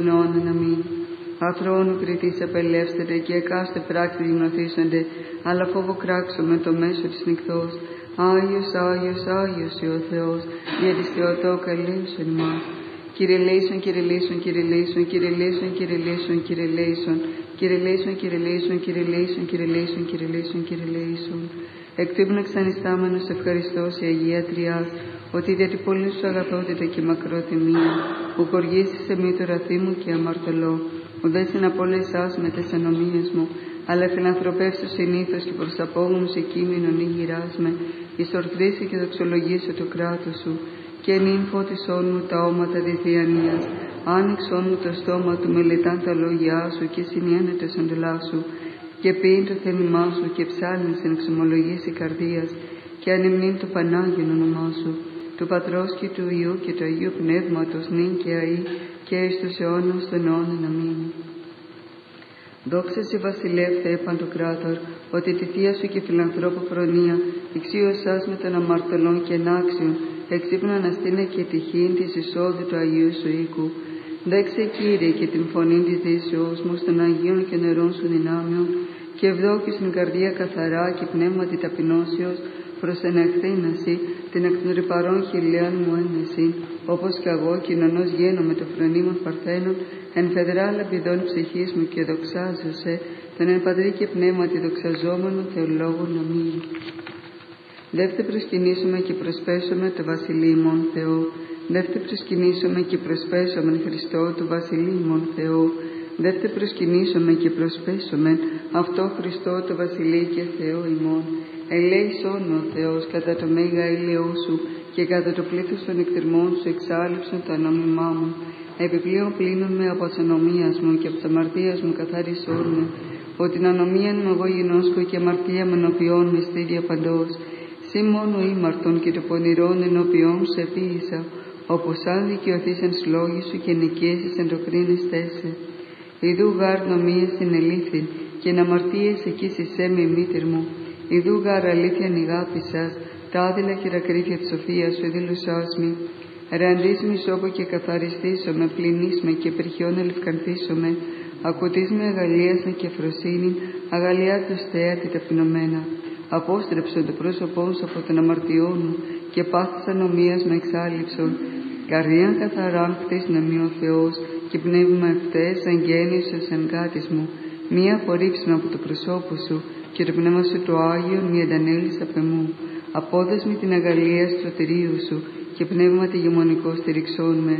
των αιώνων. Αμήν. Αθρόνου κριτής απελεύστερε και εκάστε πράξεις γυμνοθήσονται, αλλά φόβο κράξουμε το μέσο της νυχτός. Άγιος, Άγιος, Άγιος ο Θεός, για της Θεοτόκα ελέησον ημάς. Κύριε ελέησον, Κύριε ελέησον, Κύριε ελέησον, Κύριε ελέησον, Κύριε ελέησον, Κύριε ελέησον, Κύριε ελέησον, Κύριε ελέησον, Κύριε ελέησον, Κύριε ελέησον, Κύριε ελέησον, Κύριε ελέησον. Εκ του ύπνου εξανιστάμενος ευχαριστώς η Αγία Τριάς, ότι δια την πολύ σου αγαθότητα και μακρόθυμία, που χοργήσεις σε μη το ραθή μου και αμαρτωλό, ουδέσεν απ' όλα εσάς με τες ανομίες μου, αλλά φιλανθρωπεύσου συνήθως και προς απόγονου σε κείμενον ή γυράσμε, εις ορθρήσει και δοξολογήσω το κράτος σου, και νυν φώτισόν μου τα όματα της διανοίας, άνοιξόν μου το στόμα του μελετάν τα λόγια σου και συνιένετες εντολά σου, και ποιήν το θέλημά σου και ψάλμιν εν εξομολογήσει καρδίας, και ανυμνήν το Πανάγιον όνομά σου, του Πατρός και του Υιού και του Αγίου Πνεύματος, νυν και αεί, και εις τους αιώνας των αιώνων. Αμήν. Δόξα σε βασιλεύ Θεέ Παντοκράτορ, ότι τη θεία σου και φιλανθρώπου φρονία, εξίωσάς με των αμαρτωλών και ενάξιων, εξύπνων αναστήνε και τυχήν της εισόδου του Αγίου σου οίκου. Δέξε Κύριε και την φωνή της δείσεώς μου στον Αγίων και νερών σου δυνάμεων, και ευδόκη στην καρδία καθαρά και πνεύματι ταπεινώσεως, προς ενεχθήναση την εκ των ρυπαρών χιλιών μου ένεση, όπως κι εγώ κοινωνός γένω με το φρονίμον παρθένων, εν φεδρά λαμπιδών ψυχής μου και δοξάζωσε, τον εν Πατρί και πνεύματι δοξαζόμενο Θεολόγων. Αμήν. Δεύτε προσκυνήσουμε και προσπέσουμε το βασιλείμον Θεό. Δεύτε προσκυνήσουμε και προσπέσουμε Χριστό του βασιλείμον Θεό. Δεύτε προσκυνήσουμε και προσπέσουμε αυτό Χριστό το βασιλεί και Θεό ημών. Ελέησόν ο Θεός κατά το μέγα ήλιό σου και κατά το πλήθος των εκτιρμών σου εξάλληψον το ανόμημά μου. Επιπλέον πλύνουν με από τις ανομίας μου και από τις αμαρτίας μου καθάρισόν με. Ότι την ανομίαν μου εγώ γινώσκω και αμαρτία με ενωπιών με στήρια παντός. Συ μόνο ήμαρτον και το πονηρόν ενωπιών σε επίησα, όπως αν δικαιωθείς εν σλόγη σου και νικήσεις εν το κρίνες τέσσε. Ιδού γάρ νομίες συνελήφθην και εν αμαρτίες εκείς εισέ με μήτηρ μου. Ιδού γάρ αλήθεια νηγάπησας, τα άδειλα χειρακρίτια της σοφίας σου εδήλωσάς μη. Ραντής μη σώπο και καθαριστήσω με, πλυνείς με και περχιόν ελευκανθήσω με. Ακουτείς με αγαλίας με και φροσύνη, αγαλιά του στέατη ταπεινωμένα. Απόστρεψον το πρόσωπό σου από τον αμαρτιό μου και πάθης ανομίας με εξάλληψον. Καρδίαν καθαράν κτίσνα μη ο Θεός και πνεύμα ευτές αγγέννησος εν κάτης μου. Μία απορρίψιμα από το προσώπο σου και το πνεύμα σου το Άγιον μη αντανέλεις απ' εμού. Απόδεσμη την αγαλία στρωτηρίου σου και πνεύμα τη γεμονικό στηριξών με.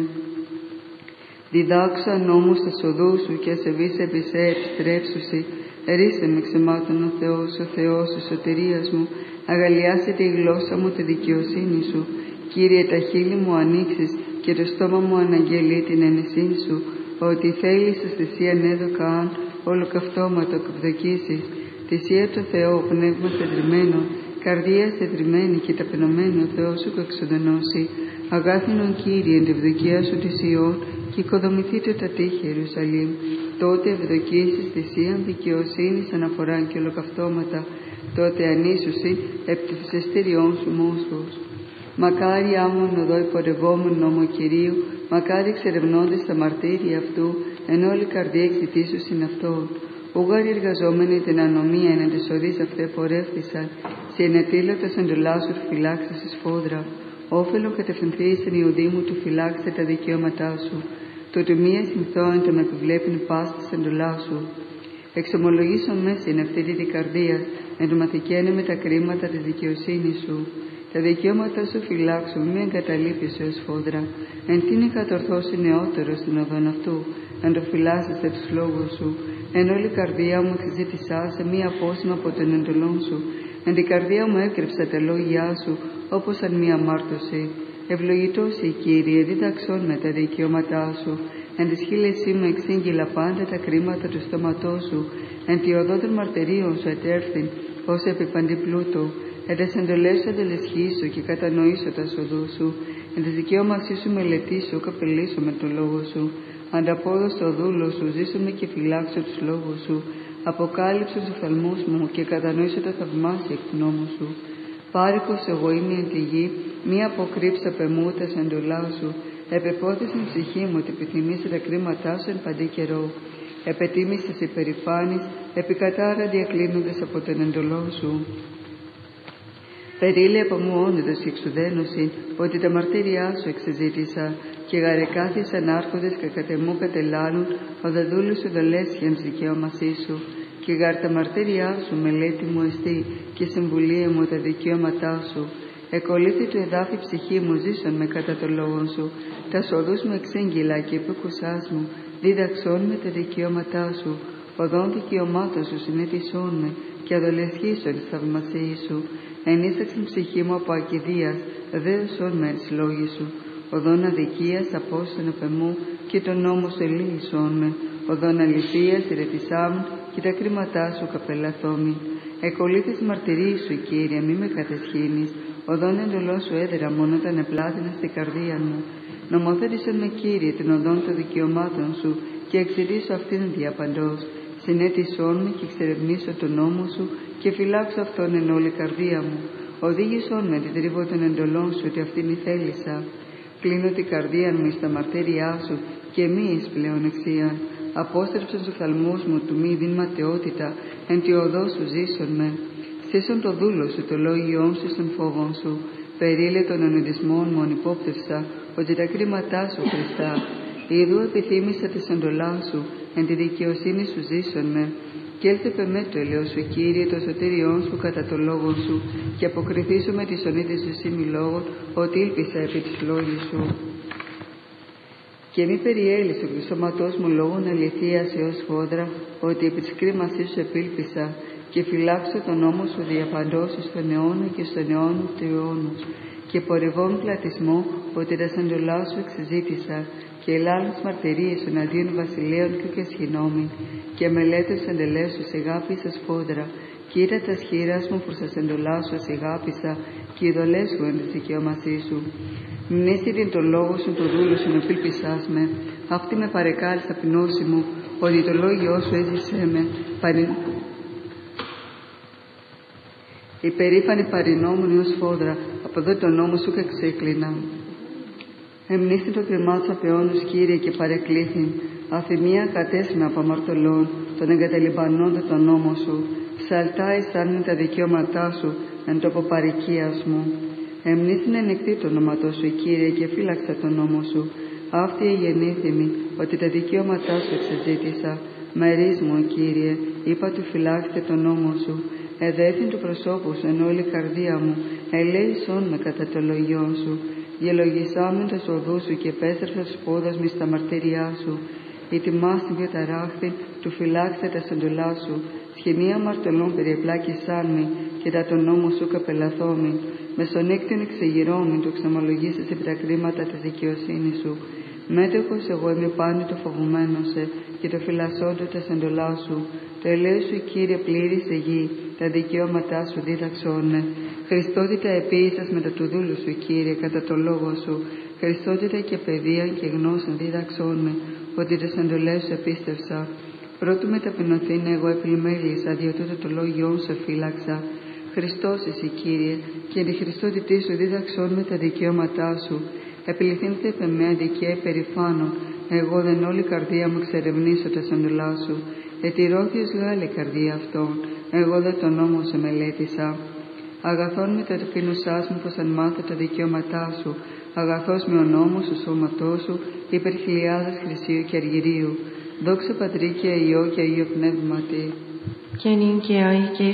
Διδάξα νόμους στα σοδού σου και ασεβείς επί σε επιστρέψουσι. Ρίσε με ξεμάτων ο Θεός της σωτηρίας μου. Αγαλιάσε τη γλώσσα μου τη δικαιοσύνη σου. Κύριε, τα χείλη μου ανοίξεις και το στόμα μου αναγγελεί την ενεσύνη σου. Ότι θέλεις αισθησία έδωκα αν ολοκαυτώματο καυδοκίσεις. Θυσία το Θεό, πνεύμα θεδρημένο, καρδία θεδρημένη και ταπεινωμένο Θεό σου εξοδονώσει. Αγάθινον Κύριε, εν τη ευδοκία σου της Ιών, και οικοδομηθείτε τα τείχη Ιερουσαλήμ. Τότε ευδοκίσεις θυσίαν δικαιοσύνης αναφορά και ολοκαυτώματα. Τότε ανήσουσι επ' τη θυσεστήριών σου μόσχος. Μακάρι άμμον οδό υπορευόμουν νόμο Κυρίου, μακάρι εξερευνώντες τα μαρτύρια αυτού, εν όλη καρδία εξητήσουσιν αυτόν. Ούγαροι εργαζόμενοι την ανομία εν τις οδείς αυτέ πορεύθησαν, σε ενετήλωτας εντολά σου φυλάξεις εις φόδρα. Όφελο κατευθυνθείς εν Ιουδή μου του φυλάξτε τα δικαιώματά σου. Το ότι μία συνθώεν το με επιβλέπειν πάστης εντολά σου. Εξομολογήσον μέσα εν ευθύτη την καρδία, εν το μαθηκένε με τα κρίματα της δικαιοσύνης σου. Τα δικαιώματα σου φυλάξουν, μη εγκαταλείπεις ως φόδρα. Εν τίνη κατορθώσει νεότερο στην οδόν αυτού, εν το φυλάσσεσαι τους λόγους σου. Εν όλη η καρδιά μου εξζήτησά σε μία απόσημα από τον εντολών σου. Εν την καρδιά μου έκρυψα τα λόγια σου, όπως αν μία αμάρτωση. Ευλογητός η Κύριε, δίδαξόν με τα δικαιώματά σου. Εν τη χείλεσή μου εξήγηλα πάντα τα κρίματα του στόματός σου. Εν τη οδό των μαρτυρίων σου ετέρθην, ως επί παντή πλούτο. Εν τες εντολές σου αντελεσχήσω και κατανοήσω τα σοδού σου. Εν τες δικαιώμασή σου μελετήσω, καπελίσω με τον λόγο σου. Ανταπόδω στο δούλο σου, ζήσω με και φυλάξω τους λόγους σου. Αποκάλυψω τους οφθαλμούς μου και κατανοήσω τα θαυμάσια εκ του νόμου σου. Πάρικος εγώ είμαι εν τη γη, μη αποκρύψα πεμού τα εντολά σου. Επεπόθησε η ψυχή μου ότι επιθυμήσει τα κρίματά σου εν παντή καιρό. Επετίμησες υπερηφάνης, επικατάρα διακλίνοντες από τον εντολό σου. Περίλε από μου όνειδος και εξουδένωση, ότι τα μαρτύριά σου εξεζήτησα, και γαρεκάθησαν άρχοντες και κατεμού κατελάλουν, οδαδούλου σου δολέσιαν δικαίωμασή σου. Και γαρ τα μαρτύριά σου μελέτη μου εστί, και συμβουλία μου τα δικαιώματά σου. Εκολύθη του εδάφη ψυχή μου, ζήσον με κατά το λόγο σου. Τα σοδούς μου εξήγηλα και υπούκουσάς μου, δίδαξόν με τα δικαιώματά σου. Οδόν δικαιωμάτων σου συνέτησόν με, και αδολεσχήσον εις θαυμασίοι σου. Ενίσαξεν ψυχή μου από ακηδίας, δέωσόν με εις λόγοι σου. Οδόν αδικίας απόστον απ' εμού, και τον νόμο σου ελύησόν με. Οδόν αληθείας ηρετισάμουν, και τα κρίματά σου καπελαθόμη. Εκολύθης μαρτυρί σου, Κύριε, μη με κατεσχύνεις. Οδόν εντολό σου έδερα μόνο όταν επλάτηνα στην καρδία μου. Νομοθέτησον με, Κύριε, την οδόν των δικαιωμάτων σου, και εξηρήσω αυτήν διαπαντός. Συνέτησόν με και εξερευνήσω τον νόμο σου, και φυλάξω αυτόν εν όλη καρδία μου. Οδήγησόν με την τρίβο των εντολών σου, ότι αυτήν η θέλησα. Κλείνω την καρδία μου εις τα μαρτύριά σου, και μη εις πλεονεξίαν. Απόστρεψον στους φθαλμούς μου του μη δίν ματαιότητα, εν τη οδό σου ζήσον με. Σύσον το δούλο σου, το λόγιόν σου στον φόβον σου. Περίλε των ονειδισμών μου ανυπόπτευσα, ότι τα κρίματά σου Χριστά. Ιδού επιθύμησα τη εντολά σου, εν τη δικαιοσύνη σου ζήσον με. Και έλθε πεμέ το ελαιό σου, Κύριε, το σωτήριόν σου κατά το λόγο σου, και αποκριθήσω με τη σωνή της ζωσίμη λόγων, ότι ήλπισα επί της λόγης σου. Και μη περιέλυσε του σώματός μου λόγων αληθείας έως φόδρα, ότι επί της κρίμασής σου επήλπισα, και φυλάξω τον νόμο σου διαπαντός στον αιώνα και στον αιώνα του αιώνους. Και πορευών πλατισμό, ότι τα σαντολά σου εξεζήτησα, και ελάλους μαρτυρίες εναντίον βασιλέων και σχηνόμην, και μελέτες εντελές σου αγάπησα σφόδρα, και είδα τα σχήρας μου προς τα σαντολά σου αγάπησα, και οι δολές σου εν της δικαιωμασής σου. Μνήστην το λόγο σου το δούλο σου να πήλπισάς με, αυτή με παρεκάλεις ταπεινώση μου, ότι το λόγιό σου έζησέ με, υπερήφανη παρεινόμουν ως φόδρα, από εδώ τον νόμο σου και ξέκλεινα. Εμνήστη το κρεμάτσο απ' Κύριε, και παρεκλήθην. Αθυμία κατέσυνα από αμαρτωλών, τον εγκαταλειπανώντα τον νόμο σου. Ψαλτά αισθάνουν τα δικαιώματά σου, εν τόπο παροικίας μου. Εμνήσθην ενεκτή το όνοματό σου, Κύριε, και φύλαξα τον νόμο σου. Αυτή η γεννήθημη, ότι τα δικαιώματά σου εξεζήτησα. Μερίς μου, Κύριε, είπα του φυλάξτε τον νόμο σου. Εδέθην του προσώπου σου εν όλη καρδία μου, ελέησόν με κατά το λογιόν σου. Γελογισάμεν τα οδού σου, και επέστρεψα τους πόδας μη στα μαρτύριά σου. Ετοιμάστην και ταράχθην, του φυλάξτε τα σεντολά σου. Σχοινία μαρτωλών περιεπλάκησάν με, και τα τον νόμο σου καπελαθόμην. Μεσονύκτην εξεγυρώμην, του ξαμολογήσεις επί τα κρίματα της δικαιοσύνης σου. Μέτοχος εγώ είμαι πάνη το φοβουμένο σε, και το φυλασσόντο τα σεντολά σου. Το ελέος σου, Κύριε, πλήρησε γη, τα δικαιώματά σου δίδαξόνε. Χριστότητα επίησας μετά του δούλου σου, Κύριε, κατά το λόγο σου. Χριστότητα και παιδεία και γνώσεων δίδαξόνε, ότι τις εντολές σου επίστευσα. Πρώτου με ταπεινωθήν εγώ επιλημέλησα, διότι το λόγιόν σου φύλαξα. Χριστός εσύ, Κύριε, και τη Χριστότητή σου δίδαξόν με τα δικαιώματά σου. Επιληθήντε επ' με αδικία υπερηφάνω, εγώ δεν όλη καρδία μου εξερευνήσω τα σαντολά σου. Ετηρώθιος Γάλλη καρδία αυτών, εγώ δεν τον νόμο σου μελέτησα. Αγαθόν με τα ταπεινουσάς μου, πως αν μάθω τα δικαιώματά σου. Αγαθός με ο νόμος του σώματός σου, υπερ χιλιάδες χρυσίου και αργυρίου. Δόξα Πατρί και Υιό και Αγίο Πνεύματι. Και νυν και αεί και